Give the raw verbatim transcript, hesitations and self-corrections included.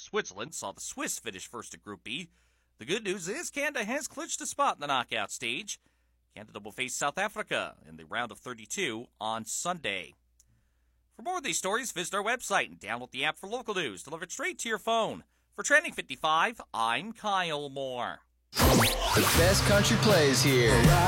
Switzerland saw the Swiss finish first at Group B. The good news is Canada has clinched a spot in the knockout stage. Canada will face South Africa in the round of thirty-two on Sunday. For more of these stories, visit our website and download the app for local news delivered straight to your phone. For Trending fifty-five, I'm Kyle Moore. The best country plays here.